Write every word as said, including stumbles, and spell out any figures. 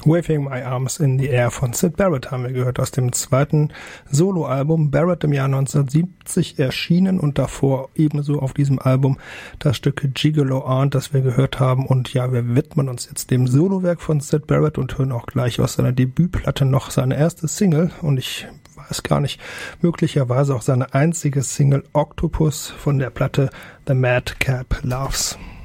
Waving My Arms in the Air von Syd Barrett haben wir gehört, aus dem zweiten Soloalbum. Barrett im Jahr neunzehnhundertsiebzig erschienen und davor ebenso auf diesem Album das Stück Gigolo Aunt, das wir gehört haben. Und ja, wir widmen uns jetzt dem Solowerk von Syd Barrett und hören auch gleich aus seiner Debütplatte noch seine erste Single und ich weiß gar nicht, möglicherweise auch seine einzige Single Octopus von der Platte The Madcap Loves.